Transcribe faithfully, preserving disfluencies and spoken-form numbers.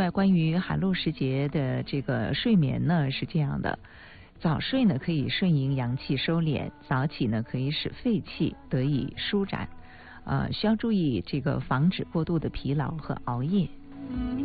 外，关于寒露时节的这个睡眠呢，是这样的。早睡呢可以顺应阳气收敛，早起呢可以使肺气得以舒展，呃，需要注意这个防止过度的疲劳和熬夜。